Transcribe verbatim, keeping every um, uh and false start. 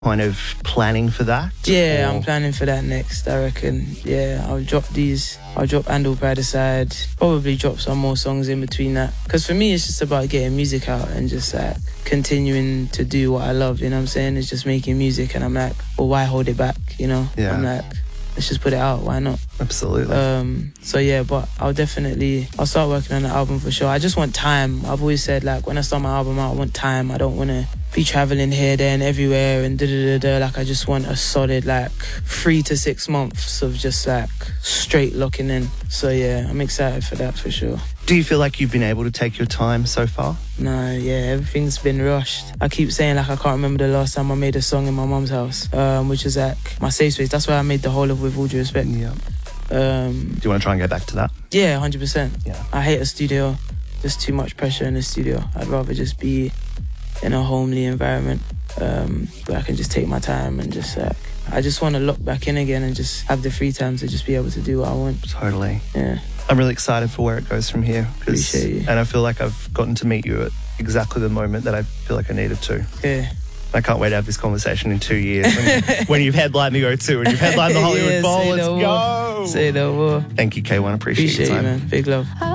kind of planning for that? Yeah, or? I'm planning for that next, I reckon. Yeah, I'll drop these. I'll drop And All Pride Aside. Probably drop some more songs in between that. Because for me, it's just about getting music out and just like continuing to do what I love, you know what I'm saying? It's just making music, and I'm like, well, why hold it back, you know? Yeah. I'm like, let's just put it out, why not? Absolutely. Um, so yeah, but I'll definitely, I'll start working on the album for sure. I just want time. I've always said, like, when I start my album out, I want time. I don't want to be traveling here, there and everywhere and da da da da. Like, I just want a solid, like, three to six months of just, like, straight locking in. So yeah, I'm excited for that for sure. Do you feel like you've been able to take your time so far? No, yeah, everything's been rushed. I keep saying, like, I can't remember the last time I made a song in my mum's house, um, which is, like, my safe space. That's where I made the whole of With All Due Respect. Yeah. Um, Do you want to try and go back to that? yeah, one hundred percent. Yeah. I hate a studio. There's too much pressure in the studio. I'd rather just be in a homely environment um, where I can just take my time and just, like, I just want to lock back in again and just have the free time to just be able to do what I want. Totally. Yeah. I'm really excited for where it goes from here. Appreciate you. And I feel like I've gotten to meet you at exactly the moment that I feel like I needed to. Yeah. I can't wait to have this conversation in two years when, when you've headlined the O two and you've headlined the Hollywood Yeah, Bowl. say Let's no go. Say no more. Thank you, K one. Appreciate, Appreciate your you, time. man. Big love.